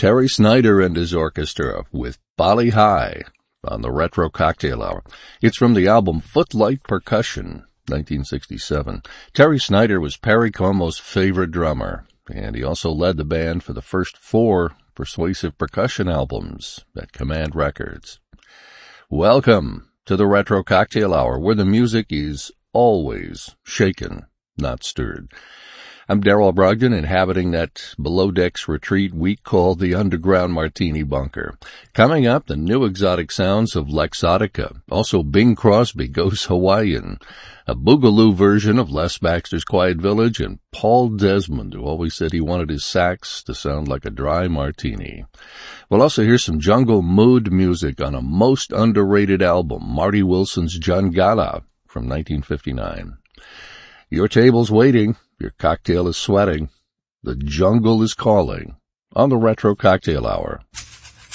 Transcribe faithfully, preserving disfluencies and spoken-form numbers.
Terry Snyder and his orchestra with Bali High on the Retro Cocktail Hour. It's from the album Footlight Percussion, nineteen sixty-seven. Terry Snyder was Perry Como's favorite drummer, and he also led the band for the first four Persuasive Percussion albums at Command Records. Welcome to the Retro Cocktail Hour, where the music is always shaken, not stirred. I'm Darrell Brogdon, inhabiting that below-decks retreat we call the Underground Martini Bunker. Coming up, the new exotic sounds of Lexotica. Also, Bing Crosby goes Hawaiian. A boogaloo version of Les Baxter's Quiet Village, and Paul Desmond, who always said he wanted his sax to sound like a dry martini. We'll also hear some jungle mood music on a most underrated album, Marty Wilson's Jangala from nineteen fifty-nine. Your table's waiting. Your cocktail is sweating. The jungle is calling on the Retro Cocktail Hour.